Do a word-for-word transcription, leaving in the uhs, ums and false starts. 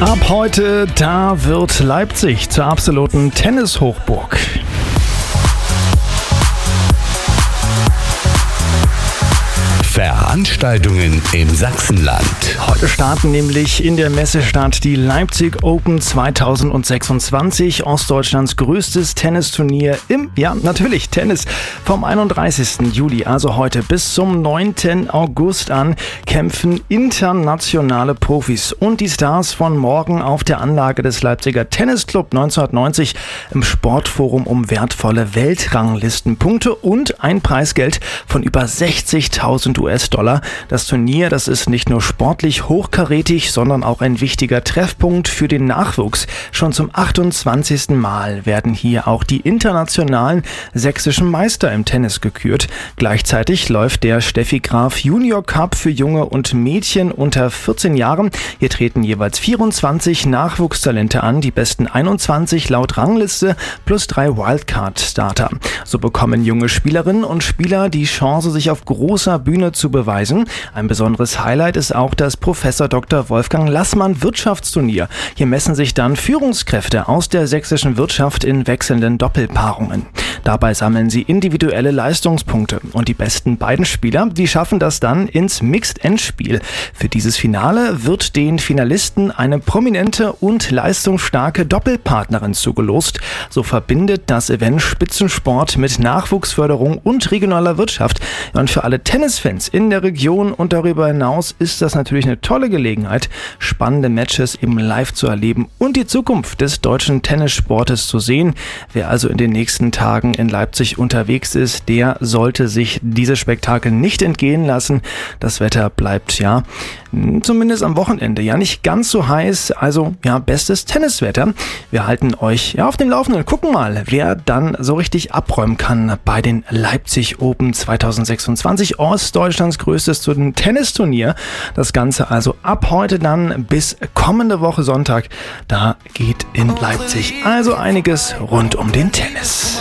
Ab heute, da wird Leipzig zur absoluten Tennishochburg. Veranstaltungen im Sachsenland. Heute starten nämlich in der Messestadt die Leipzig Open zweitausendsechsundzwanzig, Ostdeutschlands größtes Tennisturnier im, ja natürlich Tennis, vom einunddreißigsten Juli, also heute bis zum neunten August an, kämpfen internationale Profis und die Stars von morgen auf der Anlage des Leipziger Tennisclub neunzehnhundertneunzig im Sportforum um wertvolle Weltranglistenpunkte und ein Preisgeld von über sechzigtausend U S-Dollar. Das Turnier, das ist nicht nur sportlich hochkarätig, sondern auch ein wichtiger Treffpunkt für den Nachwuchs. Schon zum achtundzwanzigsten Mal werden hier auch die internationalen sächsischen Meister im Tennis gekürt. Gleichzeitig läuft der Steffi Graf Junior Cup für Junge und Mädchen unter vierzehn Jahren. Hier treten jeweils vierundzwanzig Nachwuchstalente an, die besten einundzwanzig laut Rangliste plus drei Wildcard-Starter. So bekommen junge Spielerinnen und Spieler die Chance, sich auf großer Bühne zu beweisen. Ein besonderes Highlight ist auch das Professor Doktor Wolfgang Lassmann Wirtschaftsturnier. Hier messen sich dann Führungskräfte aus der sächsischen Wirtschaft in wechselnden Doppelpaarungen. Dabei sammeln sie individuelle Leistungspunkte und die besten beiden Spieler, die schaffen das dann ins Mixed-Endspiel. Für dieses Finale wird den Finalisten eine prominente und leistungsstarke Doppelpartnerin zugelost. So verbindet das Event Spitzensport mit Nachwuchsförderung und regionaler Wirtschaft. Und für alle Tennisfans in der Region und darüber hinaus ist das natürlich eine tolle Gelegenheit, spannende Matches eben live zu erleben und die Zukunft des deutschen Tennissportes zu sehen. Wer also in den nächsten Tagen in Leipzig unterwegs ist, der sollte sich dieses Spektakel nicht entgehen lassen. Das Wetter bleibt ja zumindest am Wochenende ja nicht ganz so heiß, also ja, bestes Tenniswetter. Wir halten euch ja auf dem Laufenden. Gucken mal, wer dann so richtig abräumen kann bei den Leipzig Open zweitausendsechsundzwanzig, Ostdeutschlands größtes Tennisturnier. Das Ganze also ab heute dann bis kommende Woche Sonntag. Da geht in Leipzig also einiges rund um den Tennis.